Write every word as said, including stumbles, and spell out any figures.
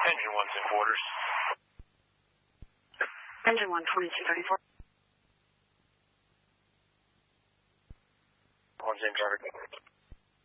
Engine one's in quarters. Engine one, twenty-two thirty-four. One's in driver.